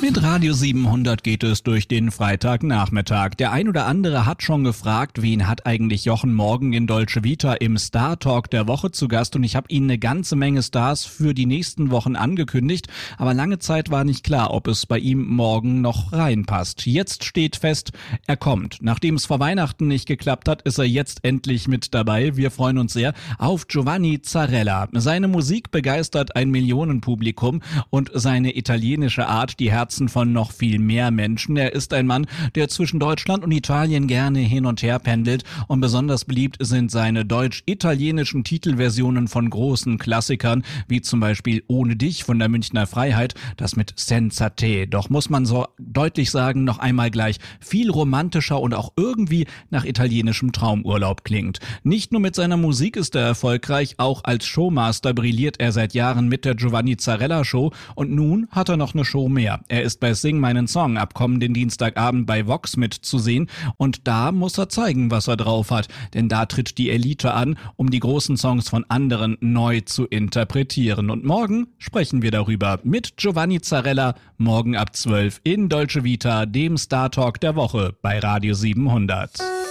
Mit Radio 700 geht es durch den Freitagnachmittag. Der ein oder andere hat schon gefragt, wen hat eigentlich Jochen morgen in Dolce Vita im Star Talk der Woche zu Gast, und ich habe Ihnen eine ganze Menge Stars für die nächsten Wochen angekündigt, aber lange Zeit war nicht klar, ob es bei ihm morgen noch reinpasst. Jetzt steht fest, er kommt. Nachdem es vor Weihnachten nicht geklappt hat, ist er jetzt endlich mit dabei. Wir freuen uns sehr auf Giovanni Zarella. Seine Musik begeistert ein Millionenpublikum und seine italienische Art die Herzen von noch viel mehr Menschen. Er ist ein Mann, der zwischen Deutschland und Italien gerne hin und her pendelt, und besonders beliebt sind seine deutsch-italienischen Titelversionen von großen Klassikern, wie zum Beispiel Ohne dich von der Münchner Freiheit, das mit Senza te. Doch muss man so deutlich sagen, noch einmal gleich viel romantischer und auch irgendwie nach italienischem Traumurlaub klingt. Nicht nur mit seiner Musik ist er erfolgreich, auch als Showmaster brilliert er seit Jahren mit der Giovanni Zarella Show, und nun hat er noch eine Show mehr. Er ist bei Sing meinen Song ab kommenden Dienstagabend bei Vox mitzusehen, und da muss er zeigen, was er drauf hat, denn da tritt die Elite an, um die großen Songs von anderen neu zu interpretieren. Und morgen sprechen wir darüber mit Giovanni Zarella, morgen ab 12 in Dolce Vita, dem Star Talk der Woche bei Radio 700.